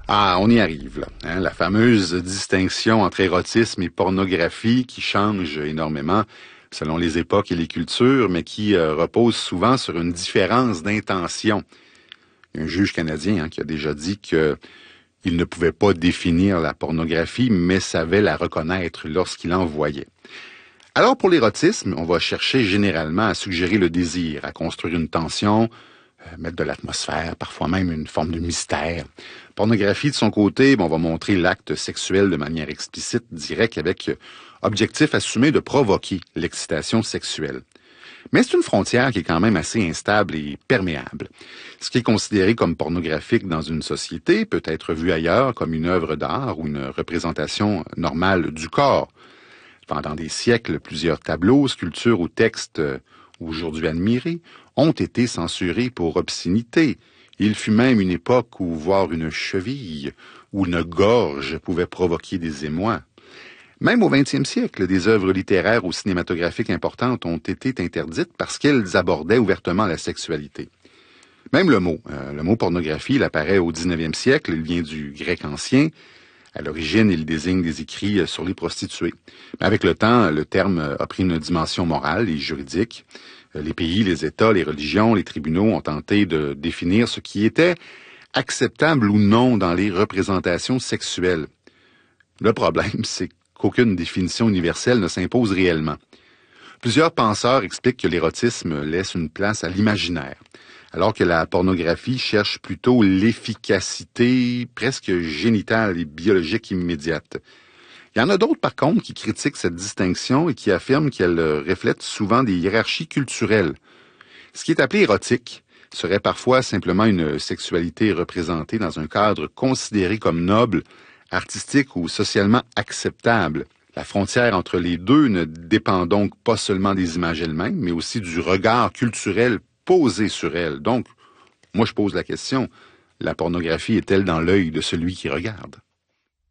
Ah, on y arrive, là. Hein, la fameuse distinction entre érotisme et pornographie qui change énormément selon les époques et les cultures, mais qui repose souvent sur une différence d'intention. Il y a un juge canadien qui a déjà dit qu'il ne pouvait pas définir la pornographie, mais savait la reconnaître lorsqu'il en voyait. Alors pour l'érotisme, on va chercher généralement à suggérer le désir, à construire une tension, mettre de l'atmosphère, parfois même une forme de mystère. Pornographie, de son côté, on va montrer l'acte sexuel de manière explicite, directe, avec objectif assumé de provoquer l'excitation sexuelle. Mais c'est une frontière qui est quand même assez instable et perméable. Ce qui est considéré comme pornographique dans une société peut être vu ailleurs comme une œuvre d'art ou une représentation normale du corps. Pendant des siècles, plusieurs tableaux, sculptures ou textes aujourd'hui admirés ont été censurés pour obscénité. Il fut même une époque où voir une cheville ou une gorge pouvait provoquer des émois. Même au 20e siècle, des œuvres littéraires ou cinématographiques importantes ont été interdites parce qu'elles abordaient ouvertement la sexualité. Même le mot pornographie, il apparaît au 19e siècle, il vient du grec ancien. À l'origine, il désigne des écrits sur les prostituées. Mais avec le temps, le terme a pris une dimension morale et juridique. Les pays, les États, les religions, les tribunaux ont tenté de définir ce qui était acceptable ou non dans les représentations sexuelles. Le problème, c'est qu'aucune définition universelle ne s'impose réellement. Plusieurs penseurs expliquent que l'érotisme laisse une place à l'imaginaire, alors que la pornographie cherche plutôt l'efficacité presque génitale et biologique immédiate. Il y en a d'autres, par contre, qui critiquent cette distinction et qui affirment qu'elle reflète souvent des hiérarchies culturelles. Ce qui est appelé érotique serait parfois simplement une sexualité représentée dans un cadre considéré comme noble, artistique ou socialement acceptable. La frontière entre les deux ne dépend donc pas seulement des images elles-mêmes, mais aussi du regard culturel posé sur elles. Donc, moi je pose la question, la pornographie est-elle dans l'œil de celui qui regarde?